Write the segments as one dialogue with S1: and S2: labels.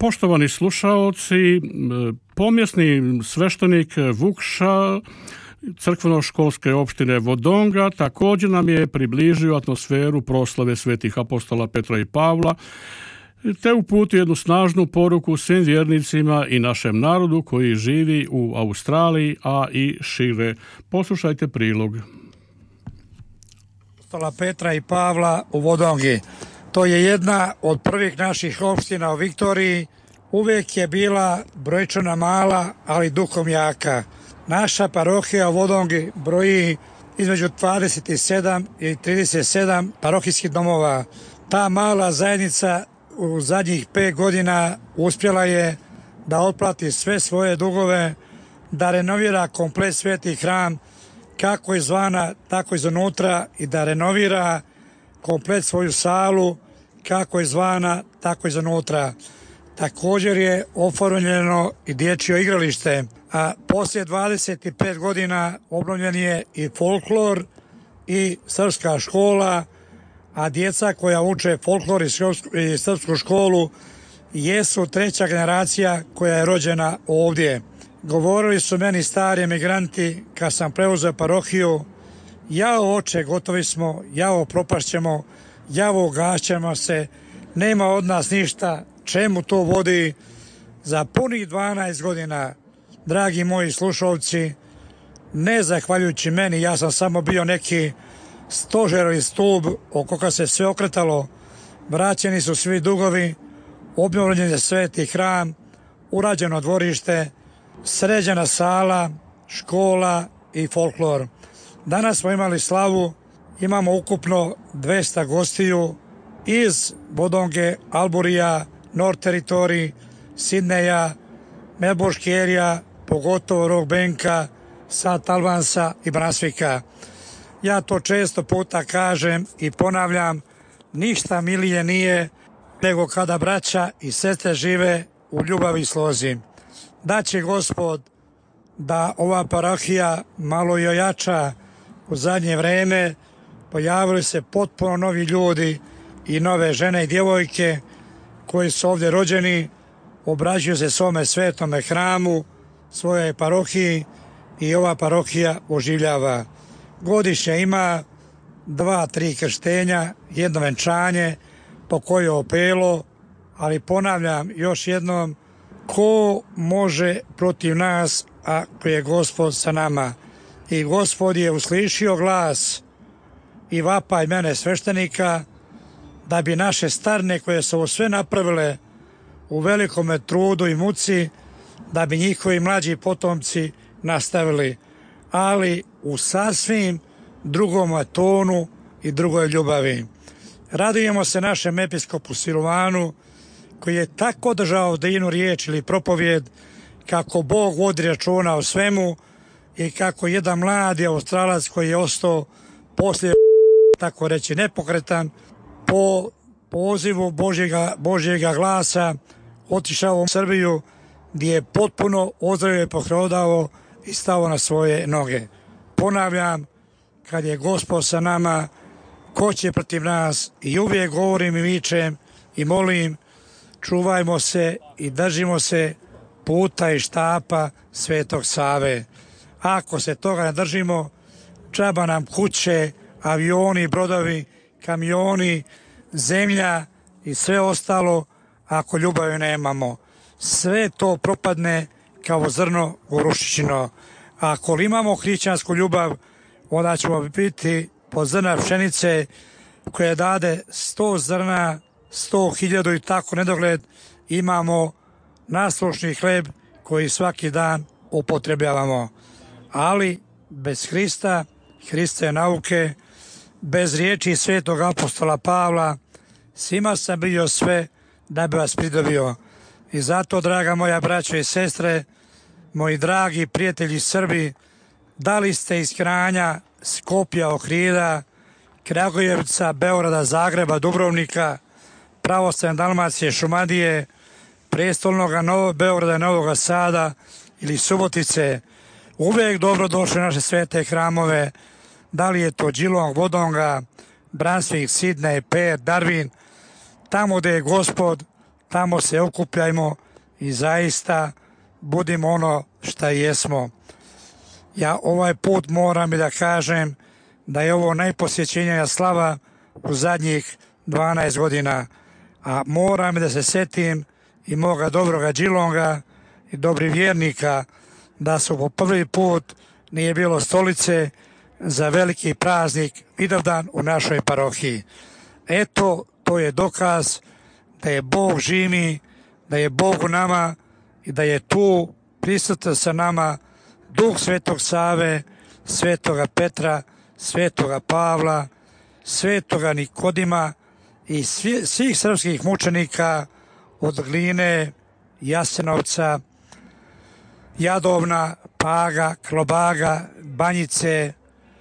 S1: Poštovani slušaoci, pomjesni sveštenik Vukša crkveno-školske opštine Vodonga također nam je približio atmosferu proslave svetih apostola Petra i Pavla, te uputio jednu snažnu poruku svim vjernicima i našem narodu koji živi u Australiji, a i šire. Poslušajte prilog.
S2: Apostola Petra i Pavla u Vodongi. To je jedna od prvih naših opština u Viktoriji. Uvijek je bila brojčana mala, ali duhom jaka. Naša parohija u Vodongi broji između 27 i 37 parohijskih domova. Ta mala zajednica u zadnjih 5 godina uspjela je da otplati sve svoje dugove, da renovira komplet sveti hram, kako izvana, tako iznutra, i da renovira komplet svoju salu, kako izvana, tako iznutra. Također je oformljeno i dječje igralište, a poslije 25 godina obnovljen je i folklor i srpska škola, a djeca koja uče folklor i srpsku školu jesu treća generacija koja je rođena ovdje. Govorili su meni stari emigranti kad sam preuzeo parohiju: jao oče, gotovi smo, jao propašćemo, jao gašćemo se, nema od nas ništa, čemu to vodi? Za punih 12 godina, dragi moji slušalci, ne zahvaljujući meni, ja sam samo bio neki stožerovi stup oko koga se sve okretalo, vraćeni su svi dugovi, obnovljen je sveti hram, urađeno dvorište, sređena sala, škola i folklor. Danas smo imali slavu, imamo ukupno 200 gostiju iz Vodonge, Alburija, North Territory, Sidneja, Melbourne erija, pogotovo Rockbanka, South Albansa i Brunswicka. Ja to često puta kažem i ponavljam, ništa milije nije nego kada braća i sestre žive u ljubavi i slozi. Daće Gospod da ova parohija malo i ojača. U zadnje vreme pojavili se potpuno novi ljudi i nove žene i djevojke koji su ovdje rođeni, obraćuju se svome svetome hramu, svojoj parohiji, i ova parohija oživljava. Godišnje ima 2-3 krštenja, jedno venčanje, po koje opelo, ali ponavljam još jednom, ko može protiv nas ako je Gospod sa nama? I Gospod je uslišio glas i vapaj mene sveštenika da bi naše starne koje su ovo sve napravile u velikome trudu i muci, da bi njihovi mlađi potomci nastavili, ali u sasvim drugom tonu i drugoj ljubavi. Radujemo se našem episkopu Silvanu, koji je tako držao divnu riječ ili propovjed kako Bog vodi računa o svemu i kako jedan mladi Australac koji je ostao poslije, tako reći, nepokretan, po pozivu Božjega glasa otišao u Srbiju, gdje je potpuno ozdravio i pohrodao i stao na svoje noge. Ponavljam, kad je Gospod sa nama, ko će protiv nas? I uvijek govorim i vičem i molim, čuvajmo se i držimo se puta i štapa Svetog Save. Ako se toga ne držimo, džaba nam kuće, avioni, brodovi, kamioni, zemlja i sve ostalo, ako ljubavi nemamo. Sve to propadne kao zrno gorušičino. A ako imamo hrišćansku ljubav, onda ćemo biti po zrna pšenice koje dade 100 zrna, 100.000 i tako nedogled. Imamo naslušni hleb koji svaki dan upotrebljavamo. Ali bez Hrista, Hristove nauke, bez riječi svetog apostola Pavla, svima sam bio sve da bi vas pridobio. I zato, draga moja braćo i sestre, moji dragi prijatelji Srbi, da li ste iz Kranja, Skopja, Ohrida, Kragujevca, Beograda, Zagreba, Dubrovnika, pravoslavne Dalmacije, Šumadije, prestolnog Beograda, Novog Sada ili Subotice, uvijek dobro došli naše svete hramove, da li je to Geelong, Wodonga, Brunswick, Sydney, Perth, Darwin, tamo gdje je Gospod, tamo se okupljajmo i zaista budimo ono šta jesmo. Ja ovaj put moram i da kažem da je ovo najposjećenija slava u zadnjih 12 godina, a moram da se setim i moga dobroga Đilonga i dobrih vjernika da su po prvi put nije bilo stolice za veliki praznik Vidovdan u našoj parohiji. Eto, to je dokaz da je Bog živi, da je Bog u nama i da je tu prisutan sa nama Duh Svetog Save, Svetoga Petra, Svetoga Pavla, Svetoga Nikodima i svih srpskih mučenika od Gline, Jasenovca, Jadovna, Paga, Klobaga, Banjice,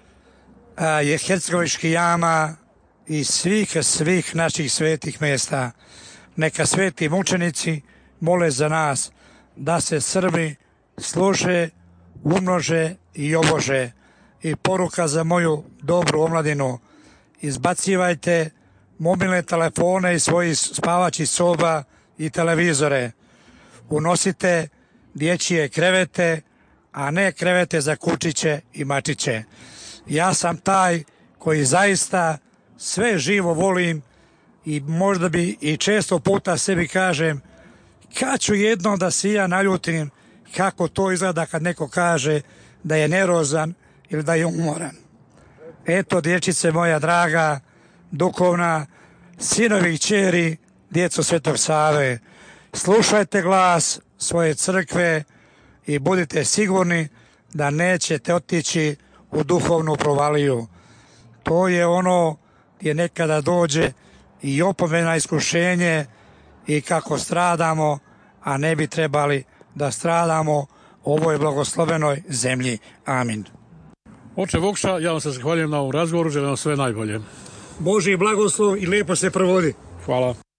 S2: Hercegovičkih jama i svih naših svetih mjesta. Neka sveti mučenici mole za nas da se Srbi služe, umnože i obože. I poruka za moju dobru omladinu: izbacivajte mobilne telefone iz svojih spavaćih soba i televizore. Unosite dječje krevete, a ne krevete za kučiće i mačiće. Ja sam taj koji zaista sve živo volim i možda bi i često puta sebi kažem kad ću jednom da se ja naljutim kako to izgleda kad neko kaže da je nervozan ili da je umoran. Eto, dječice moja draga, duhovna, sinovi i kćeri, djeco Svetog Save, slušajte glas svoje crkve i budite sigurni da nećete otići u duhovnu provaliju. To je ono gdje nekada dođe i opomena, iskušenje i kako stradamo, a ne bi trebali da stradamo u ovoj blagoslovenoj zemlji. Amin.
S1: Oče Vukša, ja vam se zahvaljujem na ovom razgovoru, želim vam sve najbolje.
S2: Božji blagoslov i lijepo se provodi.
S1: Hvala.